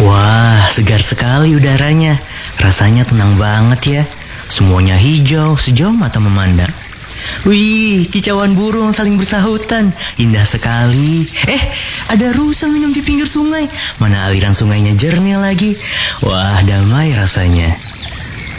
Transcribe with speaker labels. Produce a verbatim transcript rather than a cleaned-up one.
Speaker 1: Wah, segar sekali udaranya. Rasanya tenang banget ya. Semuanya hijau, sejauh mata memandang. Wih, kicauan burung saling bersahutan. Indah sekali. Eh, ada rusa minum di pinggir sungai. Mana aliran sungainya jernih lagi. Wah, damai rasanya.